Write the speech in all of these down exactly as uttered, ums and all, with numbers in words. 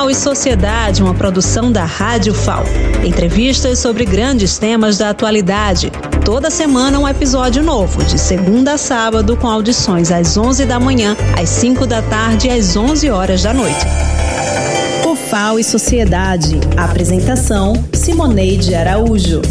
F A O e Sociedade, uma produção da Rádio F A O. Entrevistas sobre grandes temas da atualidade. Toda semana um episódio novo, de segunda a sábado, com audições às onze da manhã, às cinco da tarde e às onze horas da noite. O F A O e Sociedade. Apresentação: Simoneide Araújo.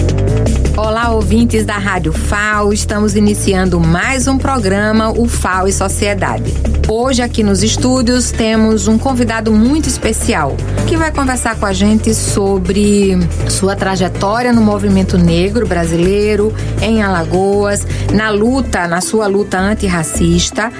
Olá, ouvintes da Rádio F A O, estamos iniciando mais um programa, o F A O e Sociedade. Hoje aqui nos estúdios temos um convidado muito especial, que vai conversar com a gente sobre sua trajetória no movimento negro brasileiro, em Alagoas, na luta, na sua luta antirracista,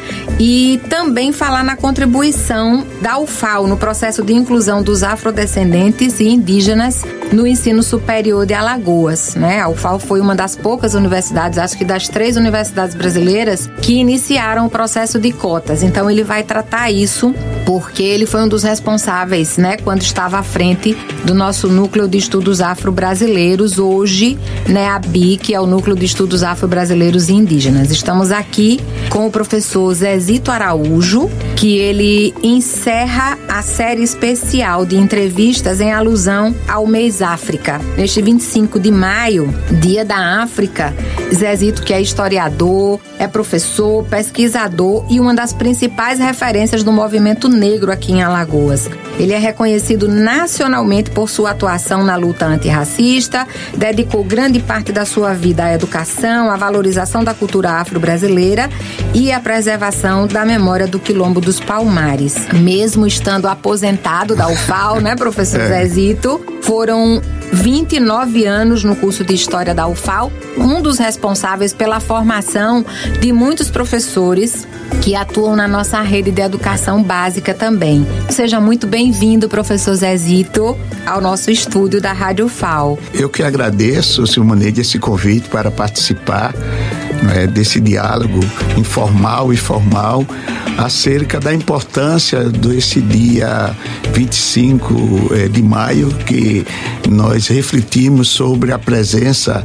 e também falar na contribuição da U F A O no processo de inclusão dos afrodescendentes e indígenas no ensino superior de Alagoas, né? A U F A O foi uma das poucas universidades, acho que das três universidades brasileiras, que iniciaram o processo de cotas. Então ele vai tratar isso porque ele foi um dos responsáveis, né, quando estava à frente do nosso Núcleo de Estudos Afro-Brasileiros, hoje, né, a B I, que é o Núcleo de Estudos Afro-Brasileiros e Indígenas. Estamos aqui com o professor Zezito Araújo, que ele encerra a série especial de entrevistas em alusão ao mês África. Neste vinte e cinco de maio, Dia da África, Zezito, que é historiador, é professor, pesquisador e uma das principais referências do movimento negro aqui em Alagoas. Ele é reconhecido nacionalmente por sua atuação na luta antirracista, dedicou grande parte da sua vida à educação, à valorização da cultura afro-brasileira e à preservação da memória do Quilombo dos Palmares. Mesmo estando aposentado da U F A O, né, professor é. Zezito, foram vinte e nove anos no curso de História da U F A O, um dos responsáveis pela formação de muitos professores que atuam na nossa rede de educação básica também. Seja muito bem-vindo, professor Zezito, ao nosso estúdio da Rádio F A O. Eu que agradeço, Simoneide, esse convite para participar, né, desse diálogo informal e formal acerca da importância desse dia vinte e cinco de maio, que nós refletimos sobre a presença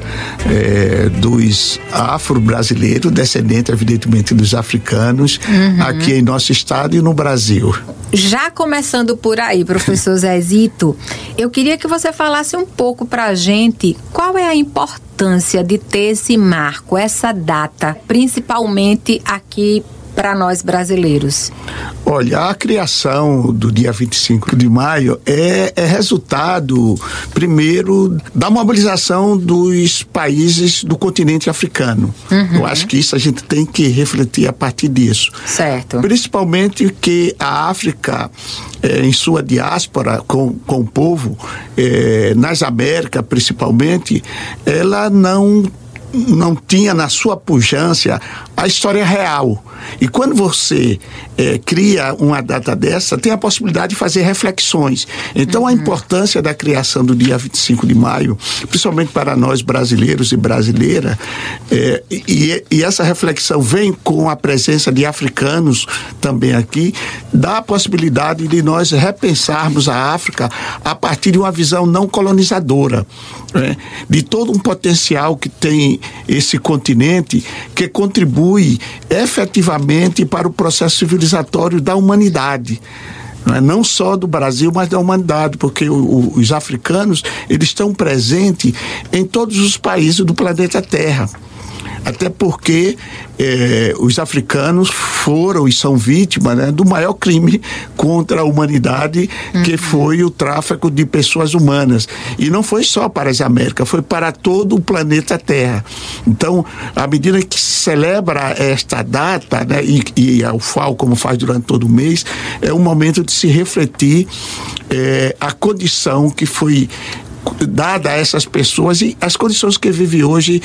eh, dos afro-brasileiros, descendentes evidentemente dos africanos, uhum. aqui em nosso estado e no Brasil. Já começando por aí, professor Zezito, eu queria que você falasse um pouco pra gente qual é a importância de ter esse marco, essa data, principalmente aqui para nós brasileiros. Olha, a criação do dia vinte e cinco de maio é, é resultado, primeiro, da mobilização dos países do continente africano. Uhum. Eu acho que isso a gente tem que refletir a partir disso. Certo. Principalmente que a África, é, em sua diáspora com, com o povo, é, nas Américas principalmente, ela não não tinha na sua pujança a história real. E quando você é, cria uma data dessa, tem a possibilidade de fazer reflexões. Então, uhum. a importância da criação do dia vinte e cinco de maio, principalmente para nós brasileiros e brasileiras, é, e, e essa reflexão vem com a presença de africanos também aqui, dá a possibilidade de nós repensarmos a África a partir de uma visão não colonizadora, né? De todo um potencial que tem esse continente, que contribui efetivamente para o processo civilizatório da humanidade. Não só do Brasil, mas da humanidade, porque o, o, os africanos, eles estão presentes em todos os países do planeta Terra. Até porque eh, os africanos foram e são vítimas, né, do maior crime contra a humanidade, uhum. que foi o tráfico de pessoas humanas. E não foi só para as Américas, foi para todo o planeta Terra. Então, à medida que se celebra esta data, né, e, e a U F A O, como faz durante todo o mês, é um momento de se refletir eh, a condição que foi dada a essas pessoas e as condições que vivem hoje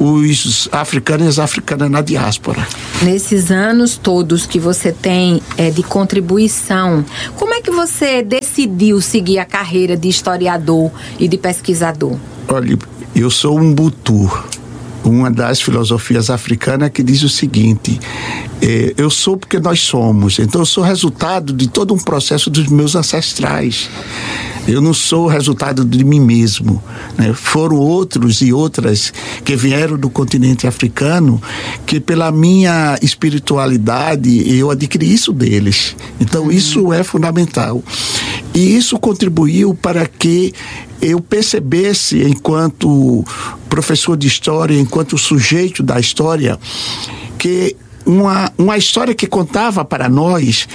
os africanos e as africanas na diáspora. Nesses anos todos que você tem é, de contribuição, como é que você decidiu seguir a carreira de historiador e de pesquisador? Olha, eu sou um Butu, uma das filosofias africanas que diz o seguinte: eh, eu sou porque nós somos, então eu sou resultado de todo um processo dos meus ancestrais. Eu não sou resultado de mim mesmo, né? Foram outros e outras que vieram do continente africano que, pela minha espiritualidade, eu adquiri isso deles. Então, uhum. isso é fundamental. E isso contribuiu para que eu percebesse, enquanto professor de história, enquanto sujeito da história, que uma, uma história que contava para nós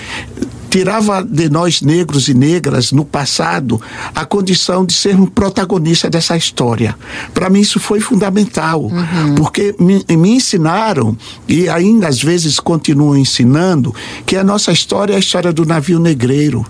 tirava de nós negros e negras no passado a condição de sermos protagonistas dessa história. Para mim isso foi fundamental, uhum. porque me, me ensinaram, e ainda às vezes continuam ensinando, que a nossa história é a história do navio negreiro.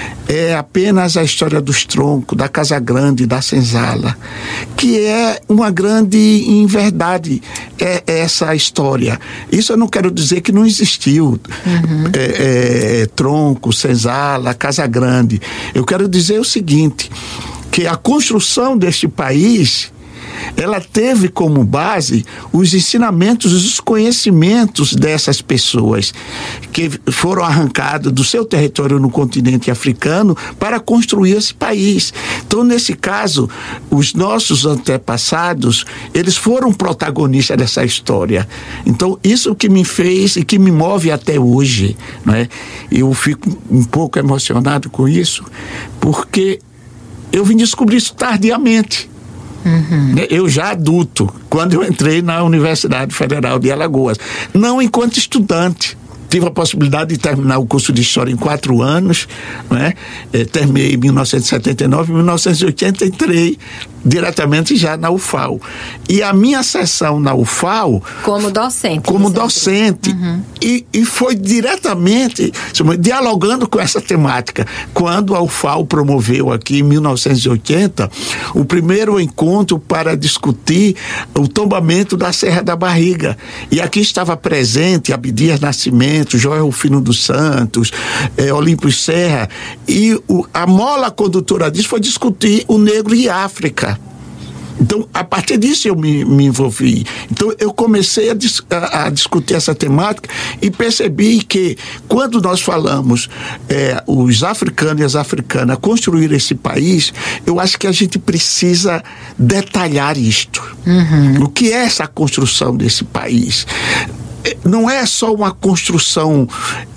É apenas a história dos troncos, da Casa Grande, da senzala, que é uma grande, em verdade, é essa história. Isso eu não quero dizer que não existiu, uhum. é, é, tronco, senzala, Casa Grande. Eu quero dizer o seguinte, que a construção deste país, ela teve como base os ensinamentos, os conhecimentos dessas pessoas que foram arrancados do seu território no continente africano para construir esse país. Então, nesse caso, os nossos antepassados, eles foram protagonistas dessa história. Então, isso que me fez e que me move até hoje, não é? Eu fico um pouco emocionado com isso, porque eu vim descobrir isso tardiamente. Uhum. Eu já adulto, quando eu entrei na Universidade Federal de Alagoas, não enquanto estudante. Tive a possibilidade de terminar o curso de História em quatro anos, né? É, terminei em mil novecentos e setenta e nove, em mil novecentos e oitenta entrei diretamente já na U F A L. E a minha sessão na U F A L... Como docente. Como docente. Uhum. E, e foi diretamente, dialogando com essa temática. Quando a U F A L promoveu aqui, em mil novecentos e oitenta, o primeiro encontro para discutir o tombamento da Serra da Barriga. E aqui estava presente Abdias Nascimento, Joel Rufino dos Santos, eh, Olímpio Serra, e o, a mola condutora disso foi discutir o negro e África. Então, a partir disso eu me, me envolvi. Então, eu comecei a, dis, a, a discutir essa temática e percebi que, quando nós falamos eh, os africanos e as africanas construir esse país, eu acho que a gente precisa detalhar isto. Uhum. O que é essa construção desse país? Não é só uma construção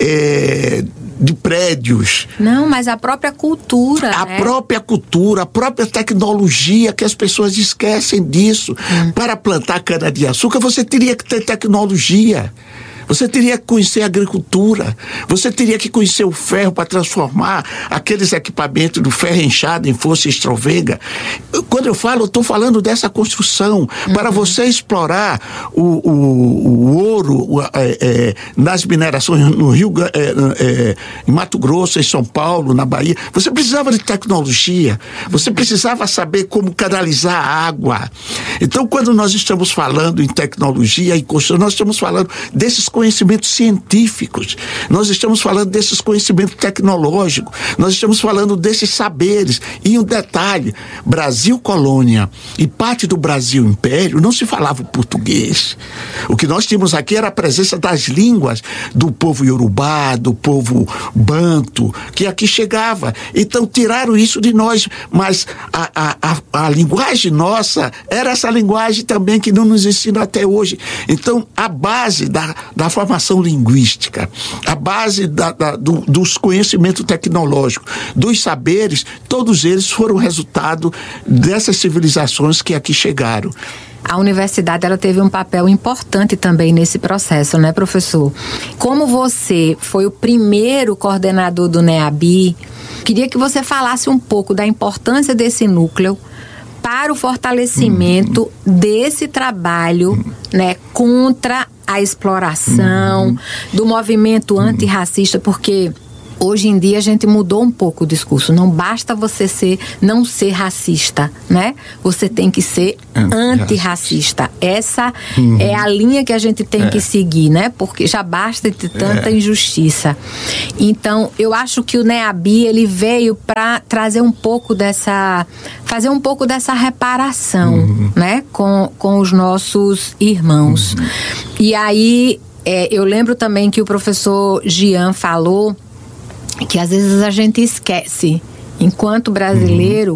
é, de prédios. Não, mas a própria cultura. A né? própria cultura, a própria tecnologia, que as pessoas esquecem disso. Hum. Para plantar cana-de-açúcar, você teria que ter tecnologia. Você teria que conhecer a agricultura, você teria que conhecer o ferro para transformar aqueles equipamentos do ferro inchado em força Strovega. Quando eu falo, eu estou falando dessa construção, uhum. para você explorar o, o, o ouro o, é, é, nas minerações no Rio, é, é, em Mato Grosso, em São Paulo, na Bahia. Você precisava de tecnologia, você precisava saber como canalizar a água. Então, quando nós estamos falando em tecnologia e construção, nós estamos falando desses conhecimentos científicos, nós estamos falando desses conhecimentos tecnológicos, nós estamos falando desses saberes. E um detalhe, Brasil colônia e parte do Brasil império não se falava o português. O que nós tínhamos aqui era a presença das línguas do povo iorubá, do povo banto, que aqui chegava. Então tiraram isso de nós, mas a, a, a, a linguagem nossa era essa linguagem também que não nos ensina até hoje. Então a base da, da formação linguística, a base da, da, do, dos conhecimentos tecnológicos, dos saberes, todos eles foram resultado dessas civilizações que aqui chegaram. A universidade, ela teve um papel importante também nesse processo, né, professor? Como você foi o primeiro coordenador do NEABI, queria que você falasse um pouco da importância desse núcleo para o fortalecimento uhum. desse trabalho, uhum. né, contra a exploração, uhum. do movimento antirracista, porque hoje em dia a gente mudou um pouco o discurso. Não basta você ser, não ser racista, né? Você tem que ser antirracista. Essa uhum. é a linha que a gente tem é. que seguir, né? Porque já basta de tanta é. injustiça. Então, eu acho que o NEABI, ele veio para trazer um pouco dessa, fazer um pouco dessa reparação, uhum. né? Com, com os nossos irmãos. Uhum. E aí, é, eu lembro também que o professor Gian falou que às vezes a gente esquece, enquanto brasileiro, uhum.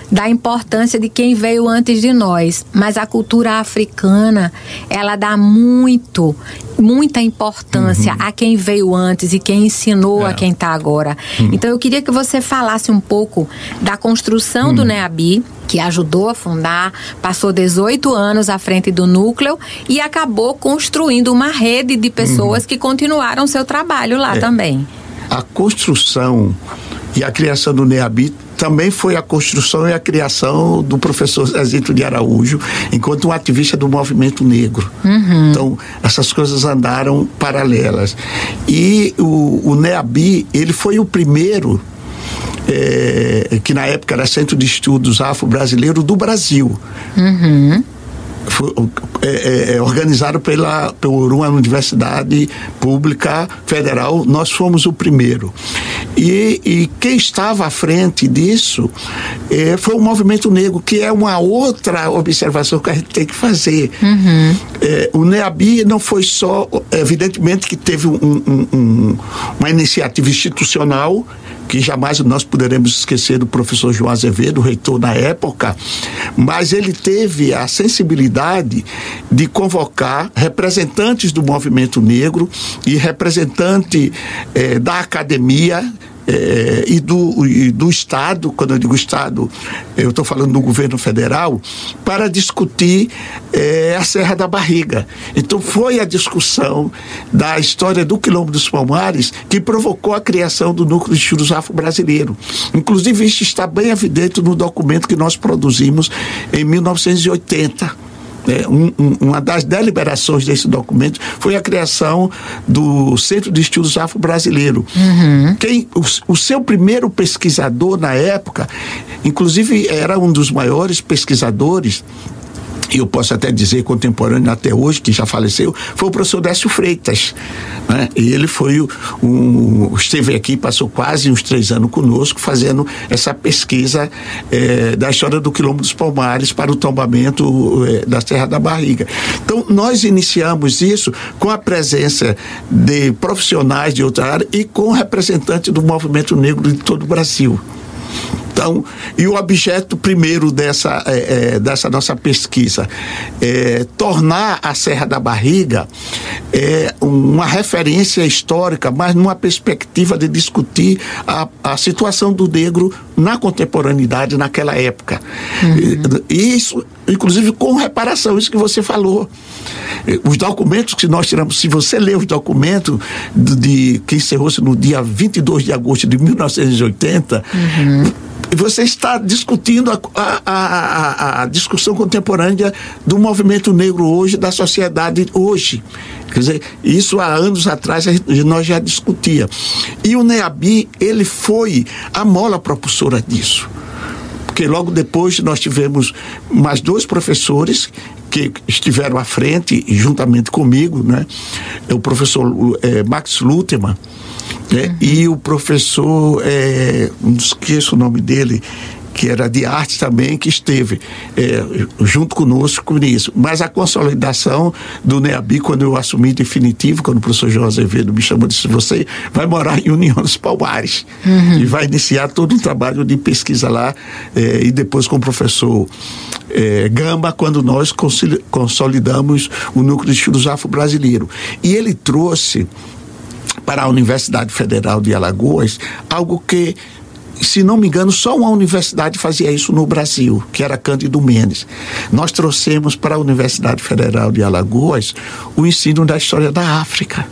da importância de quem veio antes de nós, mas a cultura africana, ela dá muito, muita importância uhum. a quem veio antes e quem ensinou é. a quem está agora. Uhum. Então eu queria que você falasse um pouco da construção uhum. do NEABI, que ajudou a fundar, passou dezoito anos à frente do núcleo e acabou construindo uma rede de pessoas uhum. que continuaram seu trabalho lá é. também. A construção e a criação do NEABI também foi a construção e a criação do professor Zezito de Araújo, enquanto um ativista do movimento negro. Uhum. Então, essas coisas andaram paralelas. E o, o NEABI, ele foi o primeiro, é, que na época era Centro de Estudos Afro-Brasileiro do Brasil. Uhum. Foi, é, é, organizado pela, por uma universidade pública federal. Nós fomos o primeiro. E, e quem estava à frente disso é, foi o movimento negro, que é uma outra observação que a gente tem que fazer. Uhum. É, o NEABI não foi só, evidentemente que teve um, um, um, uma iniciativa institucional, que jamais nós poderemos esquecer do professor João Azevedo, reitor na época, mas ele teve a sensibilidade de convocar representantes do movimento negro e representante eh, da academia É, e, do, e do Estado, quando eu digo Estado, eu estou falando do governo federal, para discutir é, a Serra da Barriga. Então foi a discussão da história do Quilombo dos Palmares que provocou a criação do Núcleo de Estudos Afro-Brasileiro. Inclusive isso está bem evidente no documento que nós produzimos em mil novecentos e oitenta. É, um, um, uma das deliberações desse documento foi a criação do Centro de Estudos Afro-Brasileiro. Uhum. Quem, o, o seu primeiro pesquisador na época, inclusive era um dos maiores pesquisadores, e eu posso até dizer contemporâneo até hoje, que já faleceu, foi o professor Décio Freitas, né? E ele foi o, um, esteve aqui, passou quase uns três anos conosco, fazendo essa pesquisa é, da história do Quilombo dos Palmares para o tombamento é, da Serra da Barriga. Então, nós iniciamos isso com a presença de profissionais de outra área e com representantes do movimento negro de todo o Brasil. Então, e o objeto primeiro dessa, é, é, dessa nossa pesquisa é tornar a Serra da Barriga é, uma referência histórica, mas numa perspectiva de discutir a, a situação do negro na contemporaneidade naquela época. Uhum. E isso, inclusive, com reparação, isso que você falou. Os documentos que nós tiramos, se você ler os documentos de, de, que encerrou-se no dia vinte e dois de agosto de mil novecentos e oitenta, uhum. você está discutindo a, a, a, a discussão contemporânea do movimento negro hoje, da sociedade hoje. Quer dizer, isso há anos atrás nós já discutia. E o NEABI, ele foi a mola propulsora disso. Porque logo depois nós tivemos mais dois professores que estiveram à frente, juntamente comigo, né? O professor é, Max Lutermann, né? Uhum. E o professor, é, não esqueço o nome dele, que era de arte também, que esteve é, junto conosco nisso. Mas a consolidação do NEABI, quando eu assumi definitivo, quando o professor João Azevedo me chamou e disse: você vai morar em União dos Palmares, uhum. e vai iniciar todo um trabalho de pesquisa lá, é, e depois com o professor é, Gamba, quando nós consolidamos o Núcleo de Estudos Afro-Brasileiro. E ele trouxe para a Universidade Federal de Alagoas algo que, se não me engano, só uma universidade fazia isso no Brasil, que era Cândido Mendes. Nós trouxemos para a Universidade Federal de Alagoas o ensino da história da África.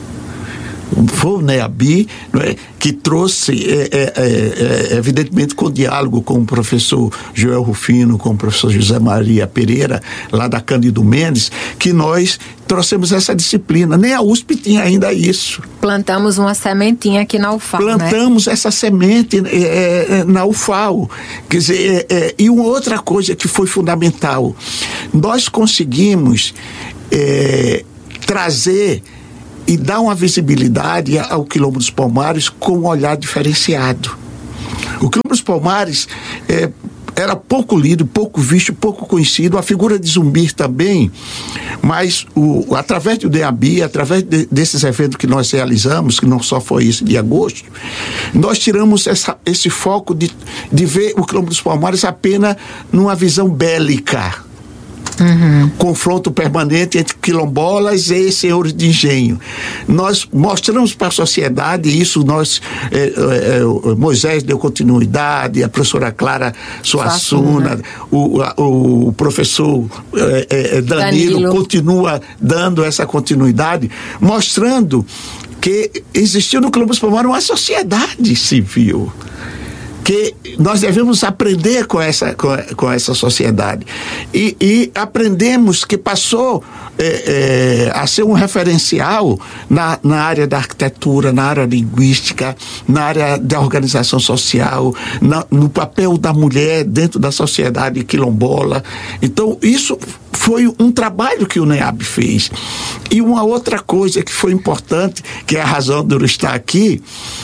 Foi o NEABI, não é, que trouxe, é, é, é, evidentemente com diálogo com o professor Joel Rufino, com o professor José Maria Pereira, lá da Cândido Mendes, que nós trouxemos essa disciplina. Nem a U S P tinha ainda isso. Plantamos uma sementinha aqui na U F A L, Plantamos né? essa semente é, é, na U F A L. Quer dizer, é, é, e uma outra coisa que foi fundamental, nós conseguimos é, trazer e dar uma visibilidade ao Quilombo dos Palmares com um olhar diferenciado. O Quilombo dos Palmares é, era pouco lido, pouco visto, pouco conhecido, a figura de Zumbi também, mas o, através do NEABI, através de, desses eventos que nós realizamos, que não só foi esse de agosto, nós tiramos essa, esse foco de, de ver o Quilombo dos Palmares apenas numa visão bélica. Uhum. Confronto permanente entre quilombolas e senhores de engenho. Nós mostramos para a sociedade isso, nós é, é, Moisés deu continuidade, a professora Clara Suassuna, o, a, o professor é, é, Danilo, Danilo continua dando essa continuidade, mostrando que existiu no Quilombo dos Palmares uma sociedade civil, que nós devemos aprender com essa, com, com essa sociedade. E, e aprendemos que passou é, é, a ser um referencial na, na área da arquitetura, na área linguística, na área da organização social, na, no papel da mulher dentro da sociedade quilombola. Então, isso foi um trabalho que o NEAB fez. E uma outra coisa que foi importante, que é a razão de eu estar aqui,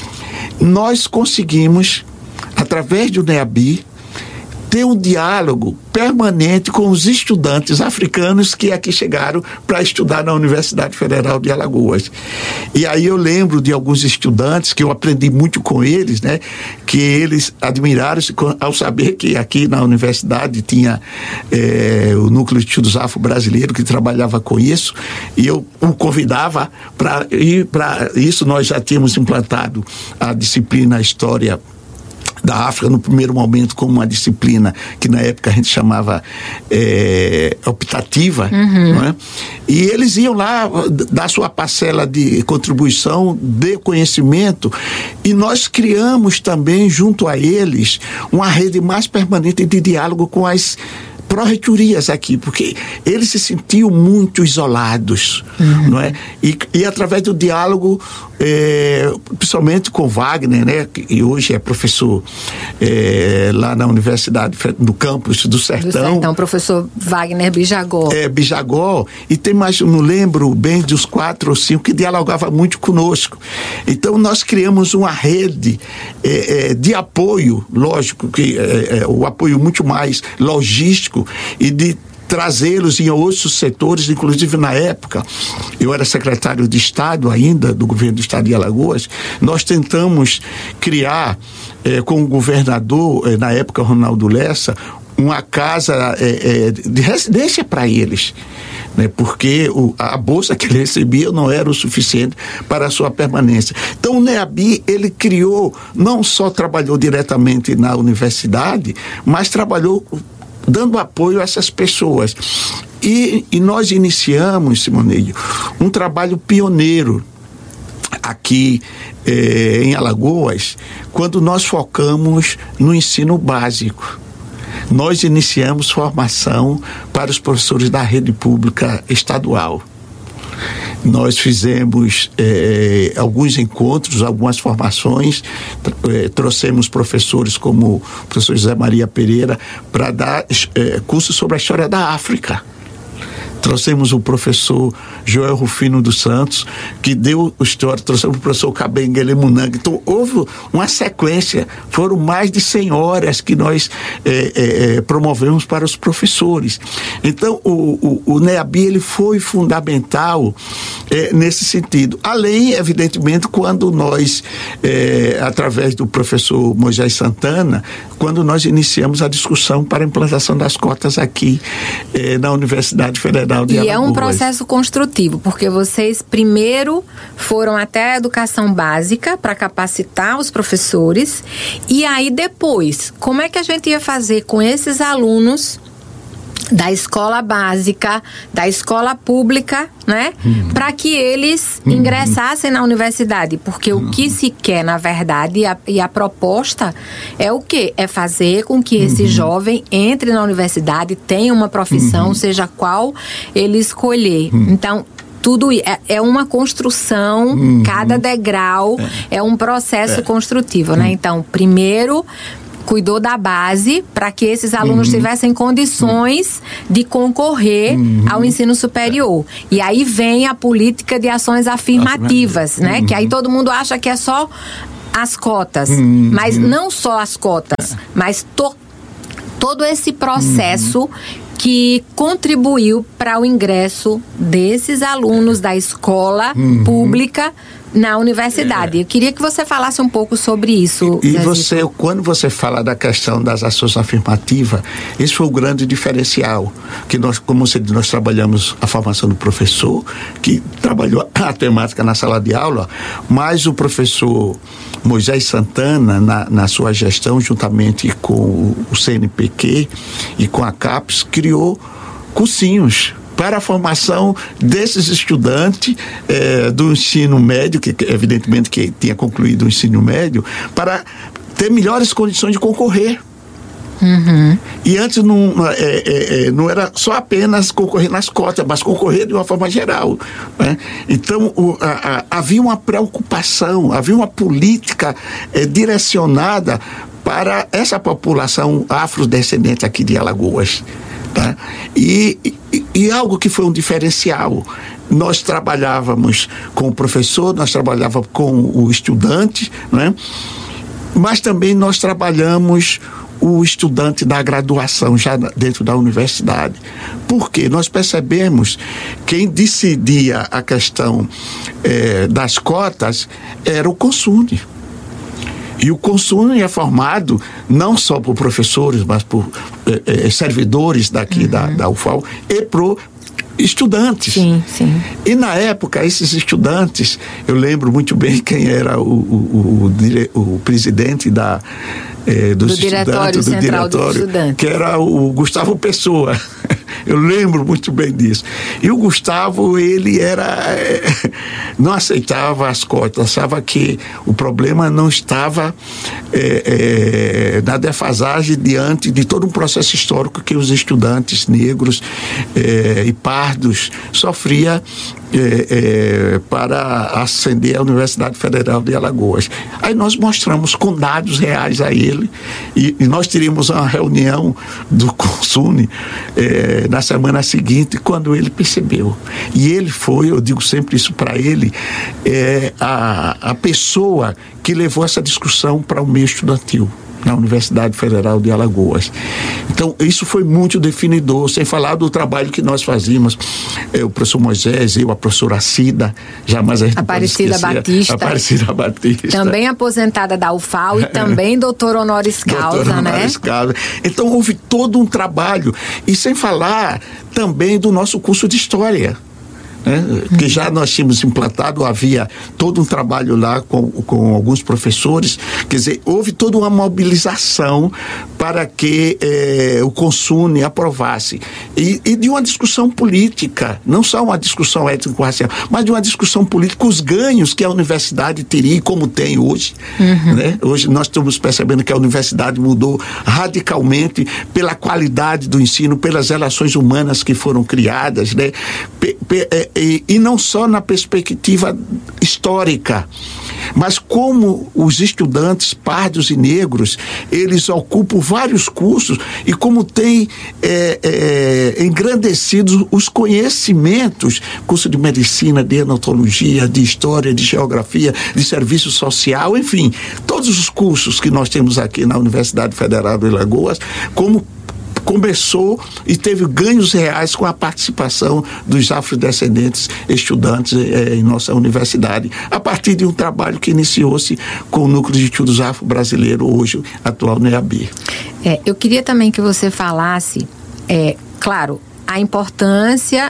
nós conseguimos, através do NEABI, ter um diálogo permanente com os estudantes africanos que aqui chegaram para estudar na Universidade Federal de Alagoas. E aí eu lembro de alguns estudantes que eu aprendi muito com eles, né, que eles admiraram-se ao saber que aqui na universidade tinha é, o Núcleo de Estudos Afro-Brasileiro que trabalhava com isso, e eu o convidava para ir para isso. Nós já tínhamos implantado a disciplina História da África no primeiro momento como uma disciplina que na época a gente chamava é, optativa, uhum. Não é? E eles iam lá dar sua parcela de contribuição, de conhecimento, e nós criamos também junto a eles uma rede mais permanente de diálogo com as pró-reitorias aqui, porque eles se sentiam muito isolados, uhum. Não é? E, e através do diálogo, é, principalmente com Wagner, né? E hoje é professor é, lá na Universidade do Campus do Sertão. Do Sertão, professor Wagner Bijagó. É, Bijagó, e tem mais, eu não lembro bem, dos quatro ou cinco que dialogava muito conosco. Então nós criamos uma rede é, é, de apoio, lógico que é, é, o apoio muito mais logístico, e de trazê-los em outros setores. Inclusive na época eu era secretário de Estado ainda do governo do Estado de Alagoas. Nós tentamos criar eh, com o governador eh, na época Ronaldo Lessa uma casa eh, eh, de residência para eles, né? Porque o, a bolsa que ele recebia não era o suficiente para a sua permanência. Então o NEABI, ele criou, não só trabalhou diretamente na universidade, mas trabalhou dando apoio a essas pessoas. E, e nós iniciamos, Simoneide, um trabalho pioneiro aqui eh, em Alagoas, quando nós focamos no ensino básico. Nós iniciamos formação para os professores da rede pública estadual. Nós fizemos eh, alguns encontros, algumas formações, eh, trouxemos professores como o professor José Maria Pereira para dar eh, cursos sobre a história da África. Trouxemos o professor Joel Rufino dos Santos, que deu história, trouxemos o professor Kabengele Munang. Então, houve uma sequência, foram mais de cem horas que nós é, é, promovemos para os professores. Então, o, o, o NEABI, ele foi fundamental é, nesse sentido. Além, evidentemente, quando nós, é, através do professor Moisés Santana, quando nós iniciamos a discussão para a implantação das cotas aqui é, na Universidade Federal. E é um processo construtivo, porque vocês primeiro foram até a educação básica para capacitar os professores, e aí depois, como é que a gente ia fazer com esses alunos da escola básica, da escola pública, né? Uhum. Para que eles uhum. ingressassem na universidade. Porque uhum. o que se quer, na verdade, e a, e a proposta é o quê? É fazer com que esse uhum. jovem entre na universidade, tenha uma profissão, uhum. seja qual ele escolher. Uhum. Então, tudo é, é uma construção, uhum. cada degrau é, é um processo é. construtivo, né? Uhum. Então, primeiro cuidou da base para que esses alunos uhum. tivessem condições uhum. de concorrer uhum. ao ensino superior. E aí vem a política de ações afirmativas, uhum. né? Que aí todo mundo acha que é só as cotas. Uhum. Mas não só as cotas, mas to todo esse processo uhum. que contribuiu para o ingresso desses alunos da escola uhum. pública na universidade. É. Eu queria que você falasse um pouco sobre isso. E, e você, quando você fala da questão das ações afirmativas, esse foi o grande diferencial, que nós, como você diz, nós trabalhamos a formação do professor, que trabalhou a temática na sala de aula, mas o professor Moisés Santana, na, na sua gestão, juntamente com o C N P Q e com a CAPES, criou cursinhos para a formação desses estudantes eh, do ensino médio, que evidentemente que tinha concluído o ensino médio, para ter melhores condições de concorrer. Uhum. E antes não, é, é, não era só apenas concorrer nas cotas, mas concorrer de uma forma geral, né? Então o, a, a, havia uma preocupação, havia uma política é, direcionada para essa população afrodescendente aqui de Alagoas. Tá? E, e, e algo que foi um diferencial, nós trabalhávamos com o professor, nós trabalhávamos com o estudante, né? Mas também nós trabalhamos o estudante da graduação já dentro da universidade. Por quê? Nós percebemos que quem decidia a questão eh, das cotas era o CONSUNE. E o CONSUNE é formado não só por professores, mas por eh, eh, servidores daqui uhum. da, da U F A L e por estudantes. Sim, sim. E na época, esses estudantes, eu lembro muito bem quem era o, o, o, o, o presidente da, eh, dos do Diretório do Central diretório, dos Estudantes, que era o Gustavo Pessoa. Eu lembro muito bem disso. E o Gustavo, ele era... não aceitava as cotas, achava que o problema não estava é, é, na defasagem diante de todo um processo histórico que os estudantes negros é, e pardos sofriam é, é, para ascender à Universidade Federal de Alagoas. Aí nós mostramos com dados reais a ele, e, e nós teríamos uma reunião do CONSUNE é, na semana seguinte, quando ele percebeu. E ele foi, eu digo sempre isso para ele, é, a, a pessoa que levou essa discussão para o meio estudantil na Universidade Federal de Alagoas. Então, isso foi muito definidor, sem falar do trabalho que nós fazíamos. É, o professor Moisés, eu, a professora Cida, jamais a gente Aparecida Batista. Aparecida Batista. Também aposentada da U F A L e também doutor honoris causa, doutor né? Honoris causa. Então, houve todo um trabalho. E sem falar também do nosso curso de História. Né? Uhum. Que já nós tínhamos implantado, havia todo um trabalho lá com, com alguns professores, quer dizer, houve toda uma mobilização para que eh, o CONSUNE aprovasse, e, e de uma discussão política, não só uma discussão étnico-racial, mas de uma discussão política, os ganhos que a universidade teria, como tem hoje. Uhum. Né? Hoje nós estamos percebendo que a universidade mudou radicalmente pela qualidade do ensino, pelas relações humanas que foram criadas, né? P- p- é, E, e não só na perspectiva histórica, mas como os estudantes pardos e negros, eles ocupam vários cursos e como têm é, é, engrandecido os conhecimentos, curso de medicina, de entomologia, de história, de geografia, de serviço social, enfim, todos os cursos que nós temos aqui na Universidade Federal de Alagoas, como começou e teve ganhos reais com a participação dos afrodescendentes estudantes eh, em nossa universidade, a partir de um trabalho que iniciou-se com o Núcleo de Estudos Afro-Brasileiro, hoje atual N E A B. É, eu queria também que você falasse, é, claro, a importância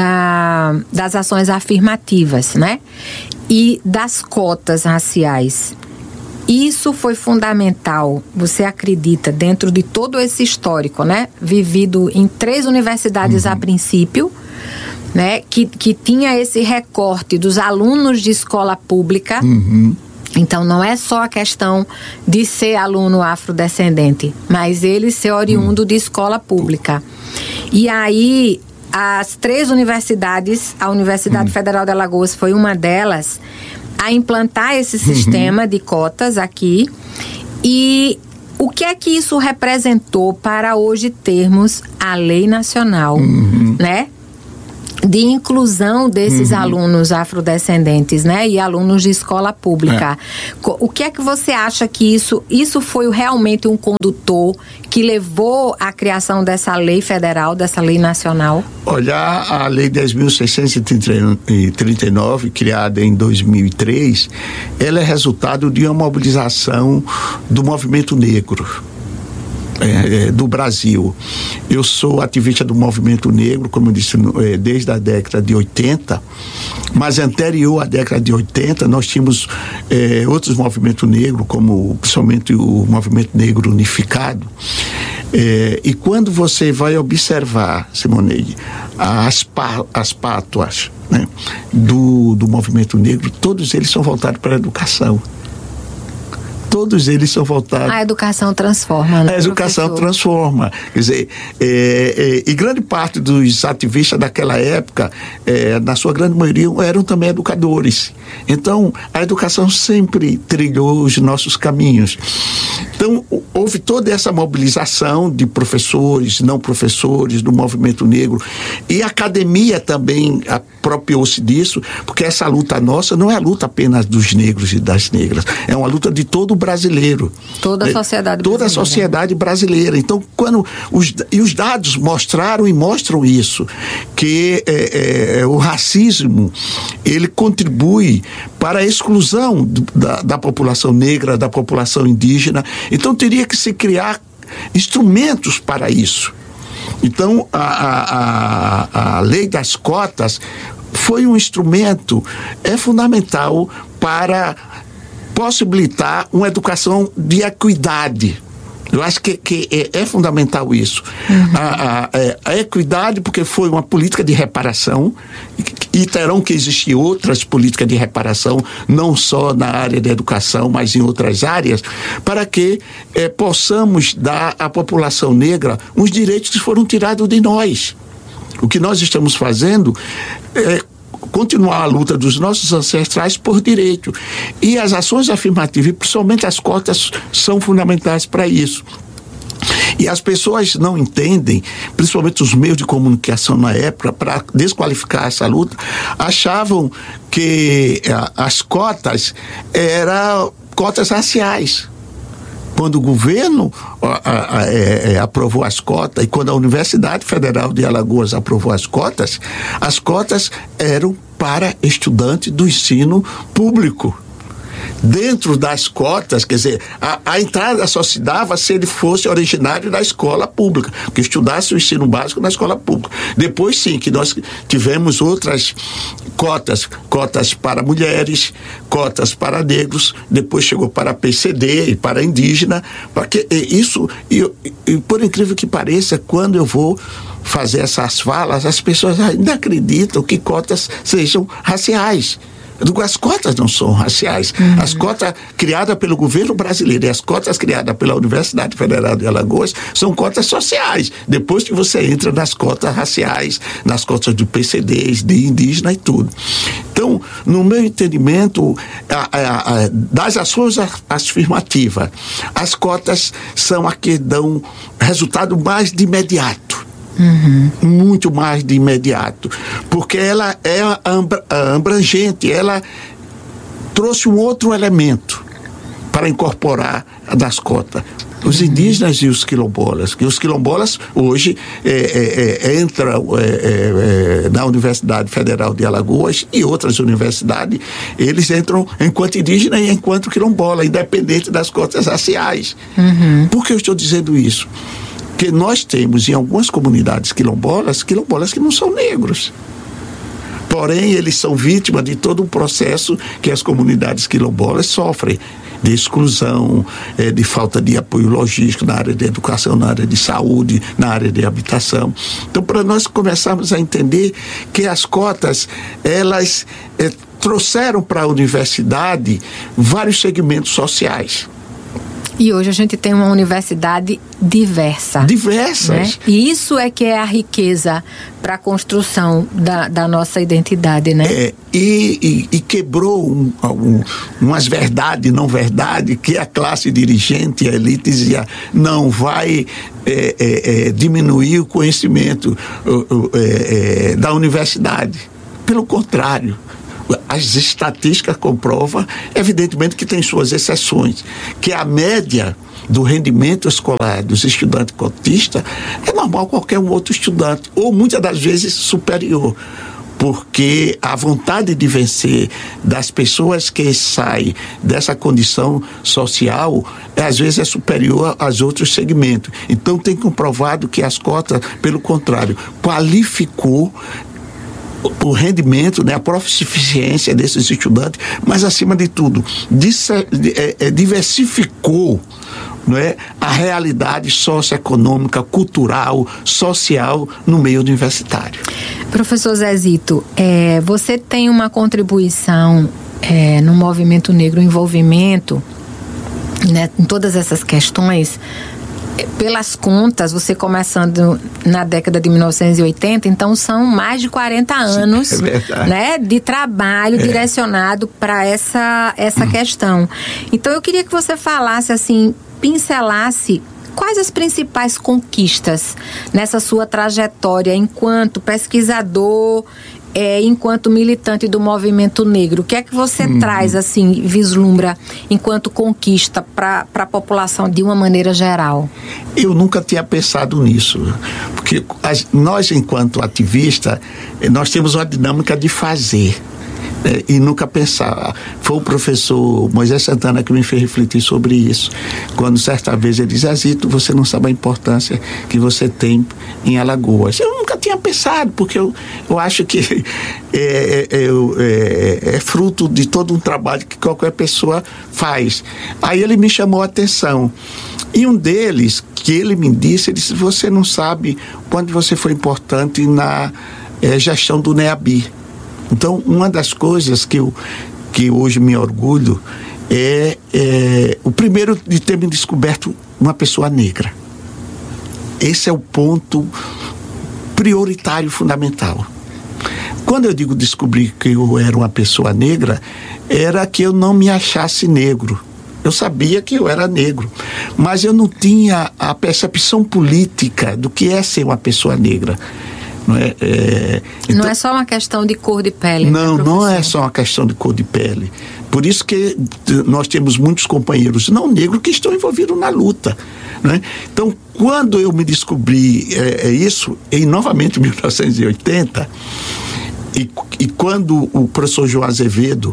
da, das ações afirmativas, né? E das cotas raciais. Isso foi fundamental, você acredita, dentro de todo esse histórico, né? Vivido em três universidades uhum. a princípio, né? Que, que tinha esse recorte dos alunos de escola pública. Uhum. Então, não é só a questão de ser aluno afrodescendente, mas ele ser oriundo uhum. de escola pública. E aí, as três universidades, a Universidade uhum. Federal de Alagoas foi uma delas, a implantar esse sistema uhum. de cotas aqui. E o que é que isso representou para hoje termos a lei nacional, uhum. né? de inclusão desses uhum. alunos afrodescendentes, né? E alunos de escola pública. É. O que é que você acha que isso, isso foi realmente um condutor que levou à criação dessa lei federal, dessa lei nacional? Olha, a lei dez mil seiscentos e trinta e nove, criada em dois mil e três, ela é resultado de uma mobilização do movimento negro. É, do Brasil. Eu sou ativista do movimento negro, como eu disse, é, desde a década de oitenta, mas anterior à década de oitenta nós tínhamos é, outros movimentos negros, como principalmente o movimento negro unificado. É, e quando você vai observar, Simoneide, as, pá, as pátuas, né, do, do movimento negro, todos eles são voltados para a educação. Todos eles são voltados... A educação transforma, né, A educação professor? transforma. Quer dizer, é, é, e grande parte dos ativistas daquela época, é, na sua grande maioria, eram também educadores. Então, a educação sempre trilhou os nossos caminhos. Então, houve toda essa mobilização de professores, não professores, do movimento negro. E a academia também apropriou-se disso, porque essa luta nossa não é a luta apenas dos negros e das negras. É uma luta de todo o brasileiro. Toda a sociedade Toda brasileira. a sociedade brasileira. Então, quando os, e os dados mostraram e mostram isso, que é, é, o racismo, ele contribui para a exclusão do, da, da população negra, da população indígena. Então, teria que se criar instrumentos para isso. Então, a, a, a, a lei das cotas foi um instrumento é fundamental para possibilitar uma educação de equidade. Eu acho que, que é, é fundamental isso. Uhum. A, a, a equidade, porque foi uma política de reparação, e, e terão que existir outras políticas de reparação, não só na área da educação, mas em outras áreas, para que é, possamos dar à população negra os direitos que foram tirados de nós. O que nós estamos fazendo é continuar a luta dos nossos ancestrais por direito. E as ações afirmativas, e principalmente as cotas, são fundamentais para isso. E as pessoas não entendem, principalmente os meios de comunicação na época, para desqualificar essa luta, achavam que a, as cotas eram cotas raciais. Quando o governo a, a, a, é, aprovou as cotas, e quando a Universidade Federal de Alagoas aprovou as cotas, as cotas eram para estudantes do ensino público. Dentro das cotas, quer dizer, a, a entrada só se dava se ele fosse originário da escola pública, que estudasse o ensino básico na escola pública. Depois, sim, que nós tivemos outras cotas, cotas para mulheres, cotas para negros, depois chegou para P C D e para indígena, porque isso, e, e, por incrível que pareça, quando eu vou fazer essas falas, as pessoas ainda acreditam que cotas sejam raciais. As cotas não são raciais. Uhum. As cotas criadas pelo governo brasileiro e as cotas criadas pela Universidade Federal de Alagoas são cotas sociais. Depois que você entra nas cotas raciais, nas cotas de P C Ds, de indígena e tudo. Então, no meu entendimento, a, a, a, das ações afirmativas, as cotas são as que dão resultado mais de imediato. Uhum. Muito mais de imediato, porque ela é abrangente, ela trouxe um outro elemento para incorporar das cotas. Os indígenas e os quilombolas, que os quilombolas hoje é, é, é, entram é, é, na Universidade Federal de Alagoas e outras universidades, eles entram enquanto indígena e enquanto quilombola, independente das cotas raciais. Uhum. Por que eu estou dizendo isso? Porque nós temos em algumas comunidades quilombolas, quilombolas que não são negros. Porém, eles são vítimas de todo um processo que as comunidades quilombolas sofrem, de exclusão, é, de falta de apoio logístico na área de educação, na área de saúde, na área de habitação. Então, para nós começarmos a entender que as cotas, elas é, trouxeram para a universidade vários segmentos sociais. E hoje a gente tem uma universidade diversa. Diversas. Né? E isso é que é a riqueza para a construção da, da nossa identidade, né? É, e, e, e quebrou um, um, umas verdades, não verdade, que a classe dirigente, a elite dizia, não vai é, é, é, diminuir o conhecimento é, é, da universidade. Pelo contrário, as estatísticas comprovam, evidentemente que tem suas exceções, que a média do rendimento escolar dos estudantes cotistas é normal qualquer um outro estudante, ou muitas das vezes superior, porque a vontade de vencer das pessoas que saem dessa condição social, às vezes é superior aos outros segmentos. Então tem comprovado que as cotas, pelo contrário, qualificou o rendimento, né, a proficiência desses estudantes, mas acima de tudo, diversificou, não é, a realidade socioeconômica, cultural, social no meio universitário. Professor Zezito, é, você tem uma contribuição é, no movimento negro, envolvimento, né, em todas essas questões. Pelas contas, você começando na década de mil novecentos e oitenta, então são mais de quarenta anos, Sim, é né, de trabalho é. direcionado para essa, essa hum. questão. Então eu queria que você falasse assim, pincelasse quais as principais conquistas nessa sua trajetória enquanto pesquisador, É, enquanto militante do movimento negro. O que é que você hum. traz, assim, vislumbra enquanto conquista para a população de uma maneira geral? Eu nunca tinha pensado nisso, porque as, nós, enquanto ativistas, nós temos uma dinâmica de fazer. É, e nunca pensar. Foi o professor Moisés Santana que me fez refletir sobre isso, quando certa vez ele disse, Zezito, você não sabe a importância que você tem em Alagoas. Eu nunca tinha pensado, porque eu, eu acho que é, é, é, é fruto de todo um trabalho que qualquer pessoa faz. Aí ele me chamou a atenção, e um deles, que ele me disse, ele disse, você não sabe quando você foi importante na é, gestão do NEABI. Então, uma das coisas que, eu, que hoje me orgulho é, é o primeiro de ter me descoberto uma pessoa negra. Esse é o ponto prioritário, fundamental. Quando eu digo descobrir que eu era uma pessoa negra, era que eu não me achasse negro. Eu sabia que eu era negro, mas eu não tinha a percepção política do que é ser uma pessoa negra. Não é, é, então, não é só uma questão de cor de pele. Não, né, não é só uma questão de cor de pele. Por isso que nós temos muitos companheiros não negros que estão envolvidos na luta. Né? Então, quando eu me descobri é, é isso, em novamente mil novecentos e oitenta, e, e quando o professor João Azevedo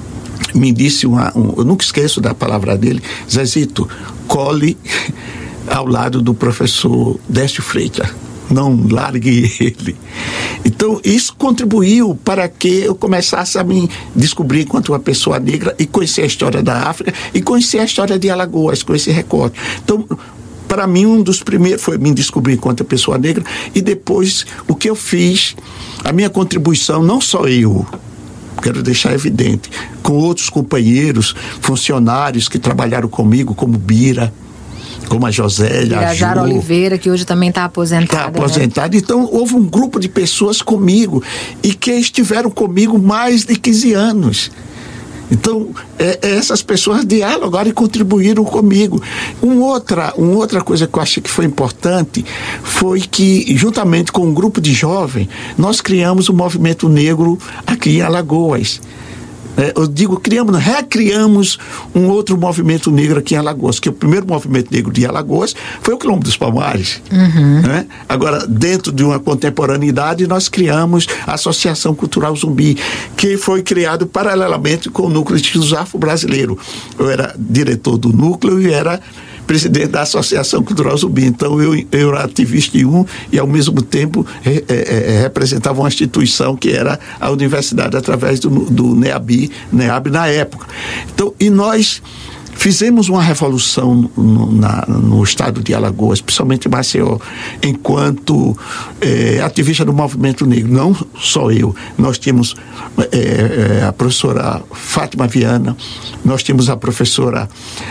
me disse, uma, um, eu nunca esqueço da palavra dele, Zezito, cole ao lado do professor Décio Freitas. Não largue ele. Então, isso contribuiu para que eu começasse a me descobrir enquanto uma pessoa negra e conhecer a história da África e conhecer a história de Alagoas, conhecer recorte. Então, para mim, um dos primeiros foi me descobrir enquanto pessoa negra, e depois o que eu fiz, a minha contribuição, não só eu, quero deixar evidente, com outros companheiros, funcionários que trabalharam comigo, como Bira, como a Josélia, a Ju, Oliveira, que hoje também está aposentada. Está aposentada. Né? Então, houve um grupo de pessoas comigo e que estiveram comigo mais de quinze anos. Então, é, essas pessoas dialogaram e contribuíram comigo. Um outra, uma outra coisa que eu acho que foi importante foi que, juntamente com um grupo de jovens, nós criamos o movimento negro aqui em Alagoas. É, eu digo, criamos, recriamos um outro movimento negro aqui em Alagoas, que o primeiro movimento negro de Alagoas foi o Quilombo dos Palmares. Uhum. Né? Agora, dentro de uma contemporaneidade, nós criamos a Associação Cultural Zumbi, que foi criado paralelamente com o Núcleo Instituto Afro-Brasileiro. Eu era diretor do núcleo e era presidente da Associação Cultural Zumbi. Então, eu, eu era ativista em um e, ao mesmo tempo, é, é, representava uma instituição que era a universidade, através do, do NEABI, NEAB na época. Então, e nós fizemos uma revolução no, na, no estado de Alagoas, principalmente em Maceió, enquanto é, ativista do movimento negro. Não só eu, nós tínhamos é, é, a professora Fátima Viana, nós tínhamos a professora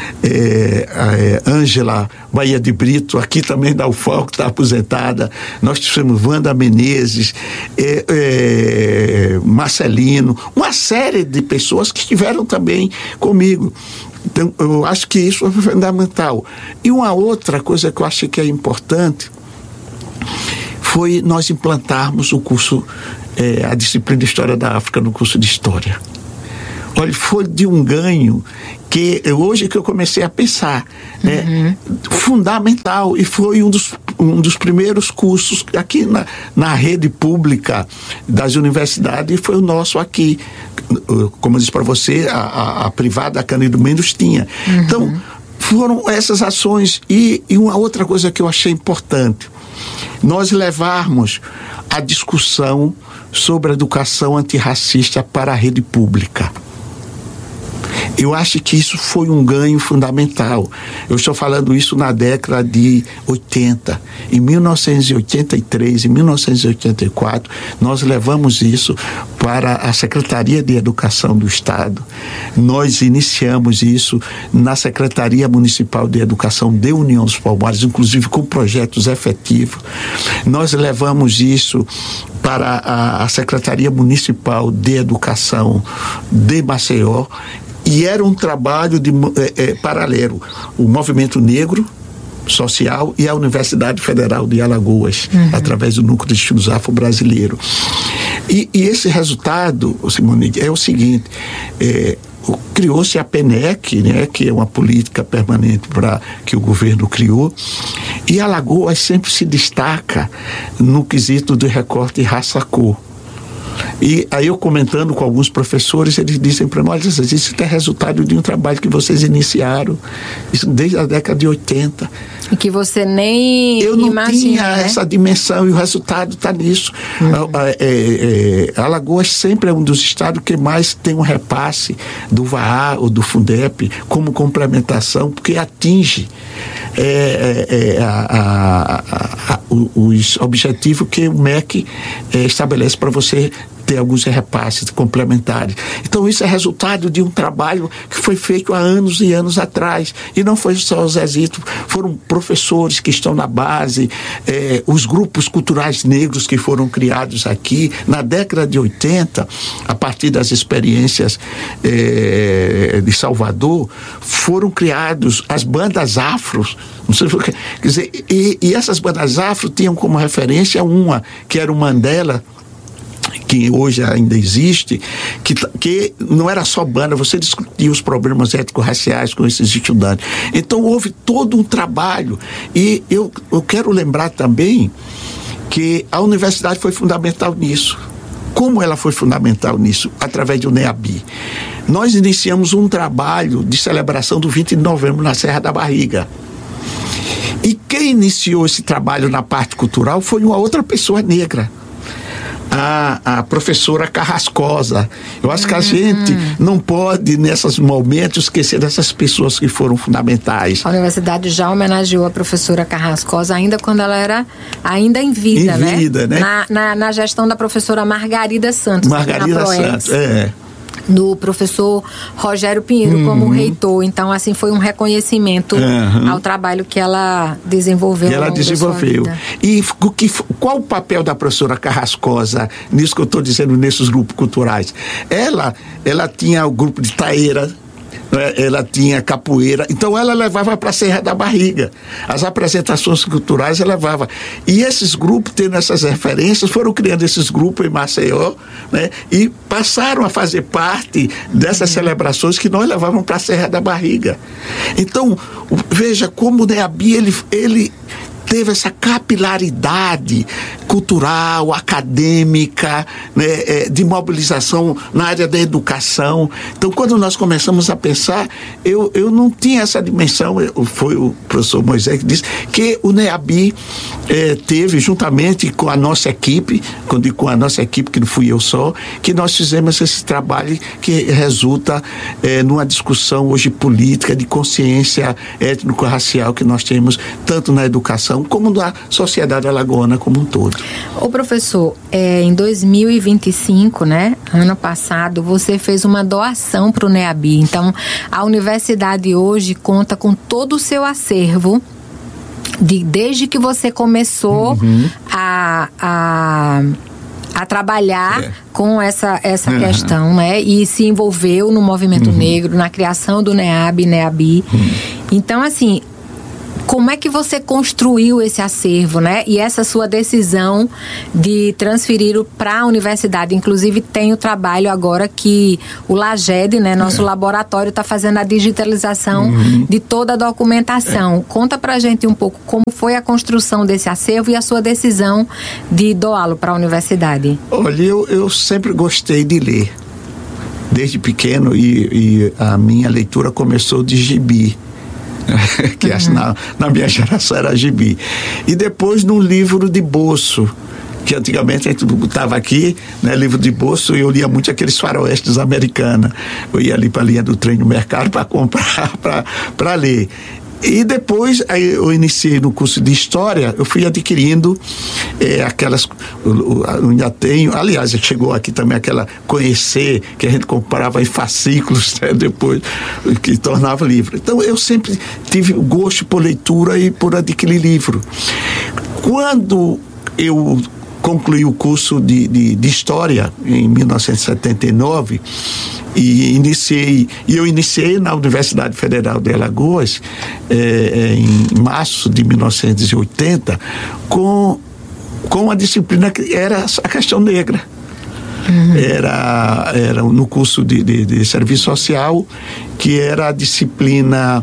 Ângela é, Bahia de Brito, aqui também da U F A L, que está aposentada, nós tivemos Wanda Menezes, é, é, Marcelino, uma série de pessoas que estiveram também comigo. Então, eu acho que isso é fundamental. E uma outra coisa que eu achei que é importante foi nós implantarmos o curso, é, a disciplina de História da África no curso de História. Olha, foi de um ganho que hoje que eu comecei a pensar, né? Uhum. Fundamental, e foi um dos, um dos primeiros cursos aqui na, na rede pública das universidades, e foi o nosso aqui. Como eu disse para você, a, a, a privada, a Cândido Mendes tinha. Uhum. Então, foram essas ações. E, e uma outra coisa que eu achei importante, nós levarmos a discussão sobre a educação antirracista para a rede pública. Eu acho que isso foi um ganho fundamental. Eu estou falando isso na década de oitenta. Em mil novecentos e oitenta e três, em mil novecentos e oitenta e quatro, nós levamos isso para a Secretaria de Educação do Estado. Nós iniciamos isso na Secretaria Municipal de Educação de União dos Palmares, inclusive com projetos efetivos. Nós levamos isso para a, a Secretaria Municipal de Educação de Maceió. E era um trabalho de, é, é, paralelo, o movimento negro social e a Universidade Federal de Alagoas, uhum. através do Núcleo de Estudos Afro-Brasileiro. E, e esse resultado, Simone, é o seguinte, é, criou-se a PENEC, né, que é uma política permanente pra, que o governo criou, e Alagoas sempre se destaca no quesito do recorte raça-cor. E aí eu comentando com alguns professores, eles dizem para mim, olha, isso é resultado de um trabalho que vocês iniciaram isso desde a década de oitenta. E que você nem eu não imagina, tinha, né? Essa dimensão, e o resultado está nisso. Uhum. É, é, é, Alagoas sempre é um dos estados que mais tem um repasse do V A A ou do Fundep como complementação, porque atinge é, é, a, a, a, a, os objetivos que o M E C é, estabelece para você ter alguns repasses complementares. Então isso é resultado de um trabalho que foi feito há anos e anos atrás, e não foi só o Zezito, foram professores que estão na base, eh, os grupos culturais negros que foram criados aqui na década de oitenta, a partir das experiências eh, de Salvador, foram criados as bandas afros, não sei o que, quer dizer, e, e essas bandas afro tinham como referência uma, que era o Mandela, que hoje ainda existe, que, que não era só banda, você discutia os problemas étnico-raciais com esses estudantes. Então houve todo um trabalho, e eu, eu quero lembrar também que a universidade foi fundamental nisso. Como ela foi fundamental nisso? Através do NEABI. Nós iniciamos um trabalho de celebração do vinte de novembro na Serra da Barriga. E quem iniciou esse trabalho na parte cultural foi uma outra pessoa negra. A, a professora Carrascosa. Eu acho que a gente não pode, nesses momentos, esquecer dessas pessoas que foram fundamentais. A universidade já homenageou a professora Carrascosa ainda quando ela era ainda em vida, em né? vida, né? Na, na, na gestão da professora Margarida Santos. Margarida Santos, é. Do professor Rogério Pinheiro uhum. como reitor. Então, assim, foi um reconhecimento uhum. ao trabalho que ela desenvolveu. Que ela desenvolveu. E o que, qual o papel da professora Carrascosa nisso que eu estou dizendo, nesses grupos culturais? Ela, ela tinha o grupo de taeira, ela tinha capoeira, então ela levava para a Serra da Barriga as apresentações culturais, ela levava, e esses grupos, tendo essas referências, foram criando esses grupos em Maceió, né, e passaram a fazer parte dessas celebrações que nós levávamos para a Serra da Barriga. Então veja como o NEABI, ele, ele teve essa capilaridade com cultural, acadêmica, né, é, de mobilização na área da educação. Então, quando nós começamos a pensar, eu, eu não tinha essa dimensão. Eu, foi o professor Moisés que disse que o NEABI é, teve, juntamente com a nossa equipe, quando digo com a nossa equipe, que não fui eu só, que nós fizemos esse trabalho que resulta é, numa discussão hoje política de consciência étnico-racial que nós temos tanto na educação como na sociedade alagoana como um todo. Ô professor, é, em dois mil e vinte e cinco, né, ano passado, você fez uma doação para o NEABI. Então, a universidade hoje conta com todo o seu acervo de, desde que você começou uhum. a, a, a trabalhar é. com essa, essa uhum. questão, né, e se envolveu no movimento uhum. negro, na criação do NEAB, NEABI. Uhum. Então, assim, como é que você construiu esse acervo, né? E essa sua decisão de transferir para a universidade. Inclusive, tem o trabalho agora que o LAGED, né? Nosso é. laboratório está fazendo a digitalização uhum. de toda a documentação. É. Conta pra gente um pouco como foi a construção desse acervo e a sua decisão de doá-lo para a universidade. Olha, eu, eu sempre gostei de ler. Desde pequeno, e, e a minha leitura começou de gibi. que uhum. na, na minha geração era gibi. E depois num livro de bolso, que antigamente a gente botava aqui, né, livro de bolso, e eu lia muito aqueles faroestes americanos. Eu ia ali para a linha do trem no mercado para comprar, para ler. E depois aí eu iniciei no curso de História, eu fui adquirindo é, aquelas, eu, eu ainda tenho, aliás, chegou aqui também aquela Conhecer, que a gente comprava em fascículos, né, depois, que tornava livro. Então eu sempre tive gosto por leitura e por adquirir livro. Quando eu concluí o curso de, de, de História em mil novecentos e setenta e nove e iniciei, e eu iniciei na Universidade Federal de Alagoas é, em março de mil novecentos e oitenta com, com uma disciplina que era a questão negra. Uhum. Era, era no curso de, de, de serviço social, que era a disciplina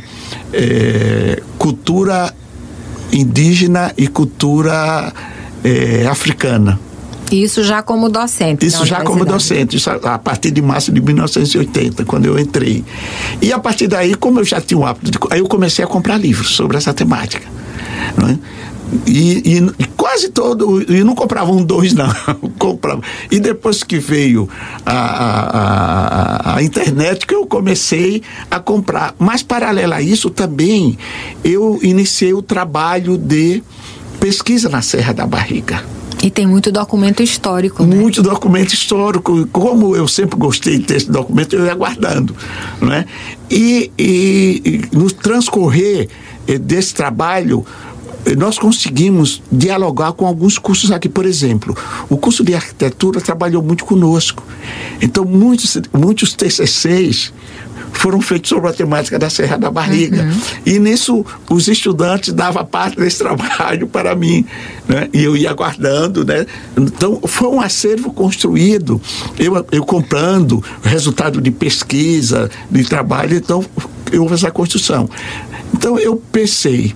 é, cultura indígena e cultura É, africana. Isso já como docente. Isso já como docente, isso a, a partir de março de mil novecentos e oitenta, quando eu entrei. E a partir daí, como eu já tinha o hábito de, aí eu comecei a comprar livros sobre essa temática, não é? E, e, e quase todo, e não comprava um, dois não, comprava. E depois que veio a, a, a, a internet, que eu comecei a comprar. Mas paralelo a isso também, eu iniciei o trabalho de pesquisa na Serra da Barriga. E tem muito documento histórico, né? Muito documento histórico. Como eu sempre gostei de ter esse documento, eu ia guardando, né? E, e, e no transcorrer desse trabalho, nós conseguimos dialogar com alguns cursos aqui. Por exemplo, o curso de arquitetura trabalhou muito conosco. Então, muitos, muitos T C Cs foram feitos sobre a temática da Serra da Barriga. Uhum. E nisso, os estudantes davam parte desse trabalho para mim, né? E eu ia guardando, né? Então, foi um acervo construído, eu, eu comprando, resultado de pesquisa, de trabalho, então, eu fiz a construção. Então, eu pensei,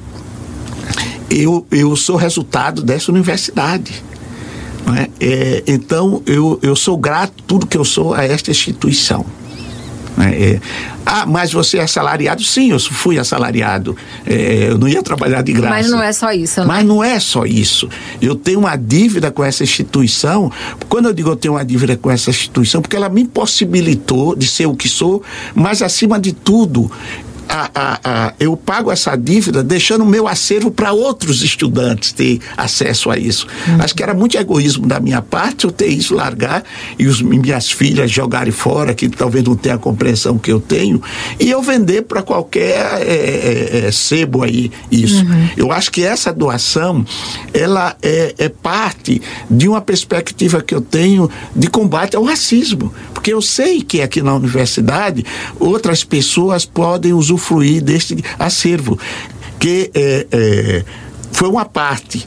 eu, eu sou resultado dessa universidade. Não é? É, então, eu, eu sou grato, tudo que eu sou, a esta instituição. É, ah, mas você é assalariado? Sim, eu fui assalariado. É, eu não ia trabalhar de graça. Mas não é só isso, né? Mas não é só isso. Eu tenho uma dívida com essa instituição. Quando eu digo eu tenho uma dívida com essa instituição, porque ela me possibilitou de ser o que sou, mas acima de tudo, A, a, a, eu pago essa dívida deixando o meu acervo para outros estudantes ter acesso a isso. Uhum. Acho que era muito egoísmo da minha parte eu ter isso, largar e os, minhas filhas jogarem fora, que talvez não tenham a compreensão que eu tenho, e eu vender para qualquer é, é, é, sebo aí isso. Uhum. Eu acho que essa doação, ela é, é parte de uma perspectiva que eu tenho de combate ao racismo, porque eu sei que aqui na universidade outras pessoas podem usufruir usufruir deste acervo, que é, é, foi uma parte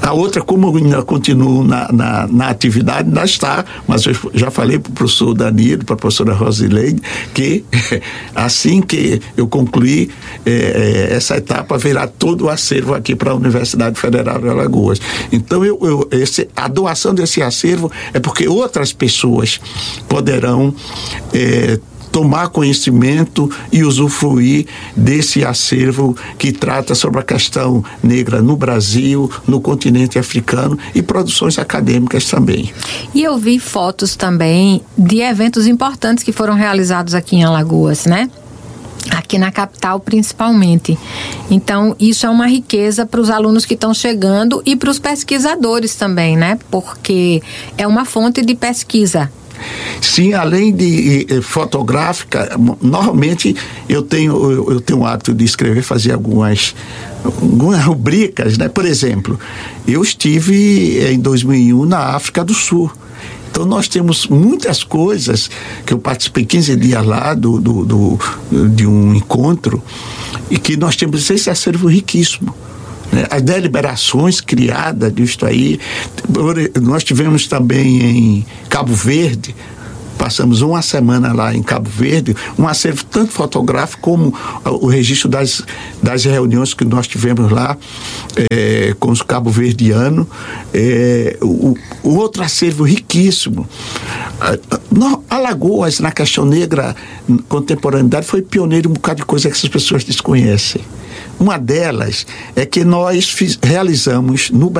A outra, como eu ainda continuo na, na, na atividade, ainda está, mas eu já falei para o professor Danilo, para a professora Rosileide, que assim que eu concluir é, essa etapa, virá todo o acervo aqui para a Universidade Federal de Alagoas. Então, eu, eu, esse, a doação desse acervo é porque outras pessoas poderão é, tomar conhecimento e usufruir desse acervo que trata sobre a questão negra no Brasil, no continente africano e produções acadêmicas também. E eu vi fotos também de eventos importantes que foram realizados aqui em Alagoas, né? Aqui na capital principalmente. Então, isso é uma riqueza para os alunos que estão chegando e para os pesquisadores também, né? Porque é uma fonte de pesquisa. Sim, além de eh, fotográfica, normalmente eu tenho, eu, eu tenho o hábito de escrever, fazer algumas, algumas rubricas, né? Por exemplo, eu estive em dois mil e um na África do Sul. Então, nós temos muitas coisas que eu participei quinze dias lá do, do, do, de um encontro e que nós temos esse acervo riquíssimo. As deliberações criadas disso aí, nós tivemos também em Cabo Verde, passamos uma semana lá em Cabo Verde, um acervo tanto fotográfico como o registro das, das reuniões que nós tivemos lá é, com os cabo-verdianos. É, o, o outro acervo riquíssimo. Alagoas, na questão negra, contemporaneidade, foi pioneiro em um bocado de coisa que essas pessoas desconhecem. Uma delas é que nós fiz, realizamos no